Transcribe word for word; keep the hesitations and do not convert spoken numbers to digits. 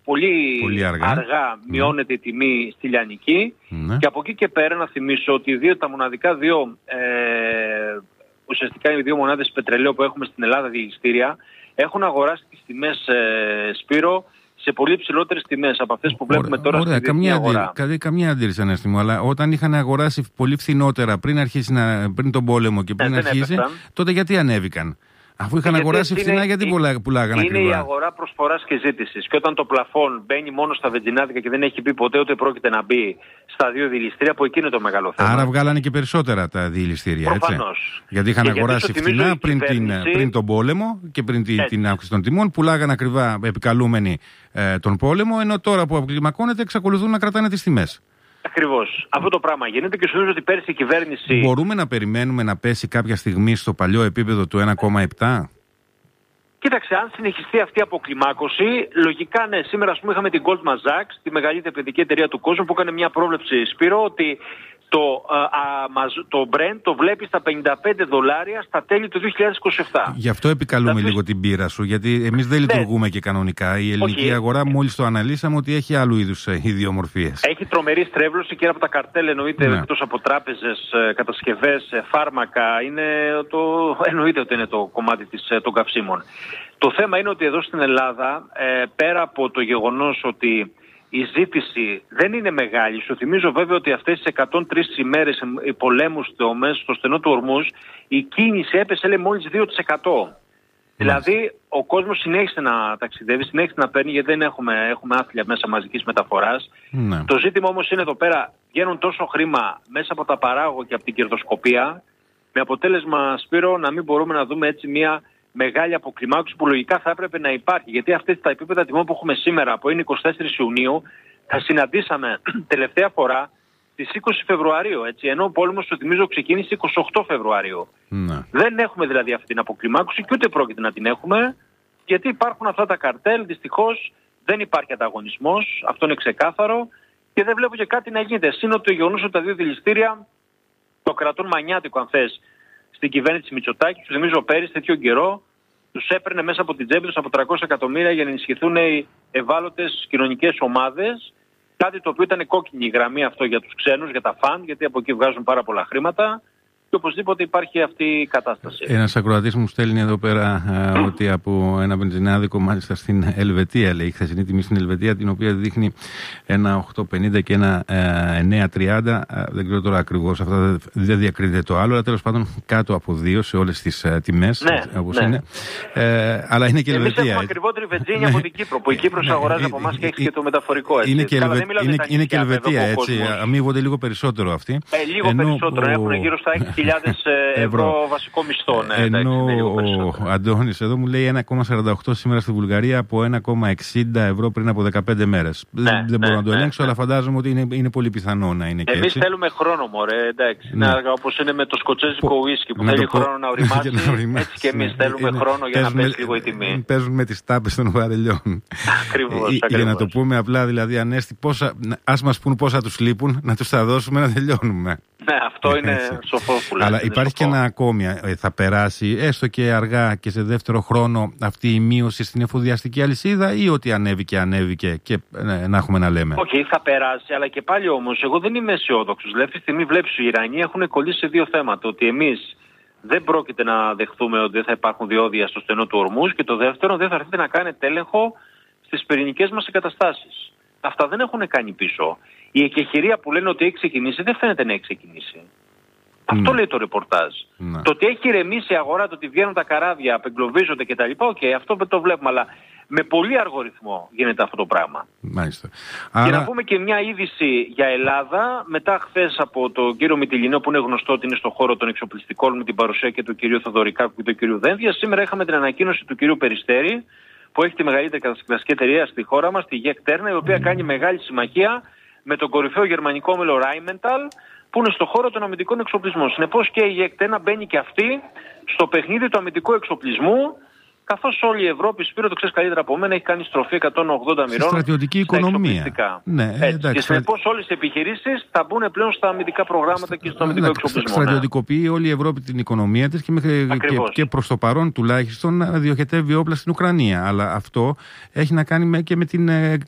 πολύ, πολύ αργά, αργά μειώνεται η τιμή στη λιανική, mm. και από εκεί και πέρα να θυμίσω ότι δύο, τα μοναδικά δύο, ε, ουσιαστικά οι δύο μονάδες πετρελαίου που έχουμε στην Ελλάδα διελιστήρια έχουν αγοράσει τις τιμές, ε, Σπύρο, σε πολύ ψηλότερες τιμές από αυτές που βλέπουμε ωραία, τώρα ωραία, στην διεθνή αγορά. Καμία, καμία αντίρρηση, Ανέστη μου, αλλά όταν είχαν αγοράσει πολύ φθηνότερα πριν, αρχίσει να, πριν τον πόλεμο και πριν ε, αρχίσει, έπαιξαν. Τότε γιατί ανέβηκαν? Αφού είχαν γιατί αγοράσει φθηνά, είναι, γιατί είναι, πουλάγανε ακριβά? Είναι η αγορά προσφοράς και ζήτησης. Και όταν το πλαφόν μπαίνει μόνο στα βενζινάδικα και δεν έχει πει ποτέ ότι πρόκειται να μπει στα δύο διελιστήρια, που εκεί είναι το μεγάλο θέμα. Άρα βγάλανε και περισσότερα τα διελιστήρια, έτσι. Προφανώς. Γιατί είχαν και αγοράσει γιατί φθηνά πριν, κυβέρνηση... την, πριν τον πόλεμο και πριν την, την αύξηση των τιμών, πουλάγανε ακριβά επικαλούμενοι ε, τον πόλεμο, ενώ τώρα που αποκλιμακώνεται εξακολουθούν να κρατάνε τις τιμές. Ακριβώς. Αυτό το πράγμα γίνεται και σου νομίζω ότι πέρσι η κυβέρνηση... Μπορούμε να περιμένουμε να πέσει κάποια στιγμή στο παλιό επίπεδο του ένα κόμμα επτά? Κοίταξε, αν συνεχιστεί αυτή η αποκλιμάκωση, λογικά ναι. Σήμερα, ας πούμε, είχαμε την Goldman Sachs, τη μεγαλύτερη παιδική εταιρεία του κόσμου, που έκανε μια πρόβλεψη, Σπύρο, ότι το, α, α, το Brent το βλέπει στα πενήντα πέντε δολάρια στα τέλη του δύο χιλιάδες είκοσι επτά. Γι' αυτό επικαλούμε δηλαδή... λίγο την πείρα σου, γιατί εμείς δεν λειτουργούμε ναι. και κανονικά. Η ελληνική okay. αγορά, μόλις το αναλύσαμε, ότι έχει άλλου είδους ιδιομορφίες. Έχει τρομερή στρέβλωση και ένα από τα καρτέλ, εννοείται, ναι. εκτός από τράπεζες, κατασκευές, φάρμακα, είναι το... εννοείται ότι είναι το κομμάτι της, των καυσίμων. Το θέμα είναι ότι εδώ στην Ελλάδα, ε, πέρα από το γεγονός ότι η ζήτηση δεν είναι μεγάλη. Σου θυμίζω βέβαια ότι αυτές τις εκατόν τρεις ημέρες πολέμου στο στενό του Ορμούζ, η κίνηση έπεσε, λέει, μόλις δύο τοις εκατό. Mm. Δηλαδή ο κόσμος συνέχισε να ταξιδεύει, συνέχισε να παίρνει, γιατί δεν έχουμε, έχουμε άθλια μέσα μαζικής μεταφοράς. Mm. Το ζήτημα όμως είναι εδώ πέρα, βγαίνουν τόσο χρήμα μέσα από τα παράγωγα και από την κερδοσκοπία, με αποτέλεσμα, Σπύρο, να μην μπορούμε να δούμε έτσι μια μεγάλη αποκλιμάκωση που λογικά θα έπρεπε να υπάρχει. Γιατί αυτές τα επίπεδα τιμών που έχουμε σήμερα, που είναι εικοστή τέταρτη Ιουνίου, θα συναντήσαμε τελευταία φορά στις είκοσι Φεβρουαρίου. Έτσι, ενώ ο πόλεμος, το θυμίζω, ξεκίνησε εικοστή ογδόη Φεβρουαρίου. Ναι. Δεν έχουμε δηλαδή αυτή την αποκλιμάκωση και ούτε πρόκειται να την έχουμε, γιατί υπάρχουν αυτά τα καρτέλ. Δυστυχώς δεν υπάρχει ανταγωνισμός, αυτό είναι ξεκάθαρο, και δεν βλέπω και κάτι να γίνεται. Σύνο το γεγονός ότι τα δύο δηληστήρια το κρατούν μανιάτικο, αν θες, στην κυβέρνηση Μητσοτάκη. Του θυμίζω πέρυσι τέτοιο καιρό τους έπαιρνε μέσα από την τσέπη τους από τριακόσια εκατομμύρια για να ενισχυθούν οι ευάλωτες κοινωνικές ομάδες. Κάτι το οποίο ήταν κόκκινη γραμμή αυτό για τους ξένους, για τα φαντ, γιατί από εκεί βγάζουν πάρα πολλά χρήματα. Και οπωσδήποτε υπάρχει αυτή η κατάσταση. Ένας ακροατής μου στέλνει εδώ πέρα α, ότι από ένα μπενζινάδικο, μάλιστα στην Ελβετία, λέει, η χθεσινή τιμή στην Ελβετία, την οποία δείχνει ένα οκτώ πενήντα και ένα εννέα τριάντα. Δεν ξέρω τώρα ακριβώς, αυτά δεν διακρίνεται το άλλο, αλλά τέλος πάντων κάτω από δύο σε όλες τις α, τιμές, ναι, όπως ναι. είναι. Ε, αλλά είναι και η Ελβετία. Εμείς έχουμε ακριβότερη βενζίνη από την Κύπρο, που η Κύπρος αγοράζει από εμάς και έχει και το μεταφορικό. Έτσι. Είναι και, Ελβε... είναι, είναι και Ελβετία, έτσι. Αμείβονται λίγο περισσότερο αυτοί. Ε, λίγο ενώ περισσότερο, ο... έχουν γύρω στα έξι χιλιάδες ευρώ βασικό μισθό. Ναι, ενώ ο Αντώνης εδώ μου λέει ένα κόμμα σαράντα οκτώ σήμερα στη Βουλγαρία από ένα κόμμα εξήντα ευρώ πριν από δεκαπέντε μέρες. Ναι, δεν μπορώ ναι, να το ελέγξω, ναι, αλλά φαντάζομαι ότι είναι, είναι πολύ πιθανό να είναι και εμείς έτσι. θέλουμε χρόνο, μωρέ, εντάξει. Ναι. Να, όπως είναι με το σκοτσέζικο ουίσκι που θέλει πω... χρόνο να οριμάσει, έτσι και εμείς ναι, θέλουμε είναι, χρόνο για να πέσει λίγο η τιμή. Παίζουν με τις τάπες των βαρελιών. Ακριβώς. Για να το πούμε απλά, δηλαδή, Ανέστη, πόσα, ας μας πούν πόσα τους λείπουν, να τους τα δώσουμε να τελειώνουμε. Ναι, αυτό είναι σοφό που λέτε. Αλλά υπάρχει και ένα ακόμη, θα περάσει έστω και αργά και σε δεύτερο χρόνο αυτή η μείωση στην εφοδιαστική αλυσίδα, ή ότι ανέβηκε, ανέβηκε και ναι, να έχουμε να λέμε. Όχι, okay, θα περάσει, αλλά και πάλι όμως εγώ δεν είμαι αισιόδοξος. Δηλαδή, αυτή τη στιγμή βλέπεις οι Ιρανοί έχουν κολλήσει σε δύο θέματα. Ότι εμείς δεν πρόκειται να δεχθούμε ότι δεν θα υπάρχουν διόδια στο στενό του Ορμούζ, και το δεύτερο, δεν θα έρθετε να κάνετε έλεγχο στις πυρηνικές μας εγκαταστάσεις. Αυτά δεν έχουν κάνει πίσω. Η εκεχηρία που λένε ότι έχει ξεκινήσει δεν φαίνεται να έχει ξεκινήσει. Αυτό ναι. λέει το ρεπορτάζ. Ναι. Το ότι έχει ηρεμήσει η αγορά, το ότι βγαίνουν τα καράβια, απεγκλωβίζονται κτλ. Οκ, okay, αυτό το βλέπουμε, αλλά με πολύ αργό ρυθμό γίνεται αυτό το πράγμα. Μάλιστα. Και Άρα... να πούμε και μια είδηση για Ελλάδα. Μετά χθες από τον κύριο Μητυλινό, που είναι γνωστό ότι είναι στον χώρο των εξοπλιστικών, με την παρουσία και του κυρίου Θοδωρικάκου και του κυρίου Δένδια, σήμερα είχαμε την ανακοίνωση του κυρίου Περιστέρη, που έχει τη μεγαλύτερη κατασκευαστική εταιρεία στη χώρα μας, τη Γεκ Τέρνα, η οποία mm. κάνει μεγάλη συμμαχία με τον κορυφαίο γερμανικό όμιλο Rheinmetall, που είναι στο χώρο των αμυντικών εξοπλισμών. Συνεπώς και η Γεκ Τέρνα μπαίνει και αυτή στο παιχνίδι του αμυντικού εξοπλισμού, καθώς όλη η Ευρώπη, Σπύρο, το ξέρεις καλύτερα από μένα, έχει κάνει στροφή εκατόν ογδόντα μοιρών. Στη στρατιωτική οικονομία. Ναι, εντάξει, και συνεπώς όλες οι επιχειρήσεις θα μπουν πλέον στα αμυντικά προγράμματα και στο αμυντικό εξοπλισμό. Στρατιωτικοποιεί ναι. όλη η Ευρώπη την οικονομία της και, μέχρι, και, και προς το παρόν τουλάχιστον διοχετεύει όπλα στην Ουκρανία. Αλλά αυτό έχει να κάνει με, και με την